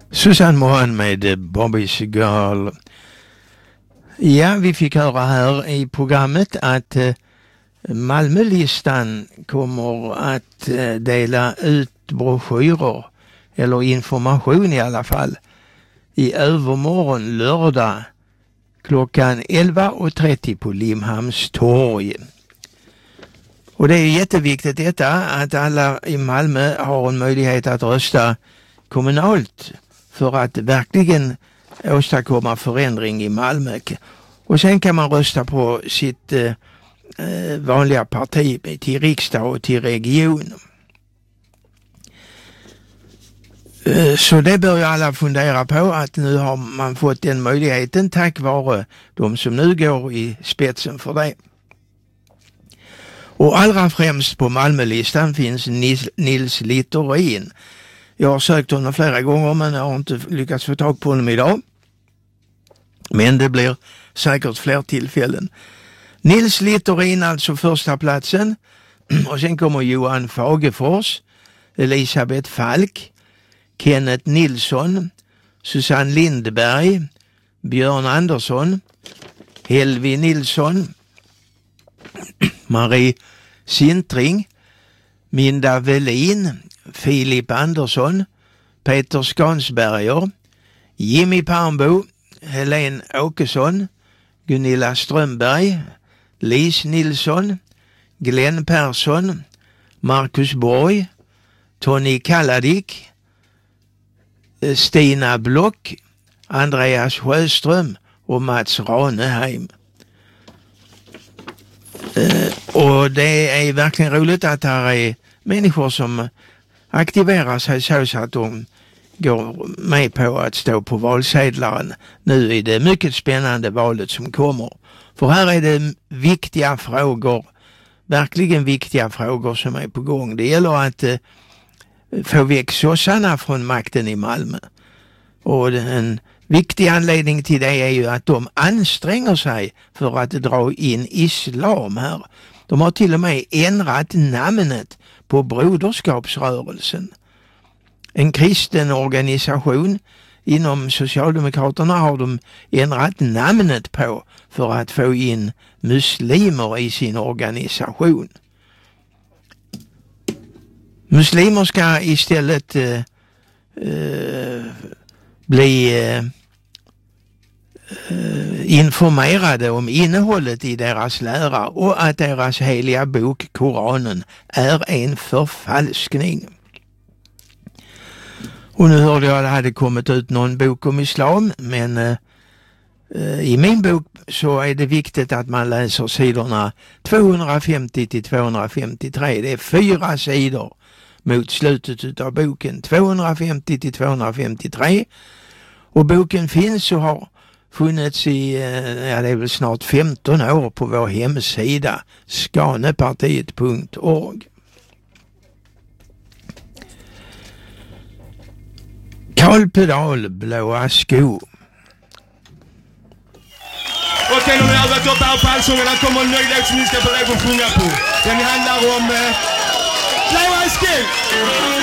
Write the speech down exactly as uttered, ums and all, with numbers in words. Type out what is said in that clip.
Susanne Mohan med Bobby's Girl. Ja, vi fick höra här i programmet att eh, Malmölistan kommer att eh, dela ut broschyrer eller information i alla fall i övermorgon lördag klockan elva och trettio på Limhamns torg. Och det är jätteviktigt detta att alla i Malmö har en möjlighet att rösta kommunalt för att verkligen åstadkomma förändring i Malmö. Och sen kan man rösta på sitt eh, vanliga parti till riksdag och till region. Eh, så det bör ju alla fundera på, att nu har man fått den möjligheten tack vare de som nu går i spetsen för det. Och allra främst på Malmölistan finns Nils, Nils Littorin. Jag har sökt honom flera gånger men jag har inte lyckats få tag på honom idag. Men det blir säkert fler tillfällen. Nils Littorin alltså första platsen. Och sen kommer Johan Fagefors, Elisabeth Falk, Kenneth Nilsson, Susanne Lindberg, Björn Andersson, Helvi Nilsson, Marie Sintring, Minda Velin, Filip Andersson, Peter Skansberger, Jimmy Parmbo, Helene Åkesson, Gunilla Strömberg, Lis Nilsson, Glenn Persson, Marcus Borg, Tony Kalladik, Stina Block, Andreas Sjöström och Mats Raneheim. Uh, och det är verkligen roligt att här är människor som aktiverar sig så att de går med på att stå på valsedlaren nu i det mycket spännande valet som kommer. För här är det viktiga frågor, verkligen viktiga frågor som är på gång. Det gäller att uh, få väck sossarna från makten i Malmö. Och en viktig anledning till det är ju att de anstränger sig för att dra in islam här. De har till och med ändrat namnet på Broderskapsrörelsen. En kristen organisation inom Socialdemokraterna har de ändrat namnet på för att få in muslimer i sin organisation. Muslimer ska istället eh, eh, bli eh, informerade om innehållet i deras lära och att deras heliga bok Koranen är en förfalskning. Och nu hörde jag att det hade kommit ut någon bok om islam, men eh, i min bok så är det viktigt att man läser sidorna tvåhundrafemtio till tvåhundrafemtiotre. Det är fyra sidor mot slutet av boken, tvåhundrafemtio till tvåhundrafemtiotre. Och boken finns och har funnits i, ja det är väl snart femton år på vår hemsida skanepartiet punkt org. Karl Pedal, Blåa sko. Okej, nu har jag varit uppe här på allsången. Här kommer en nöjdhet som ni ska få lägga och sjunga på. Den handlar om eh, Blåa sko.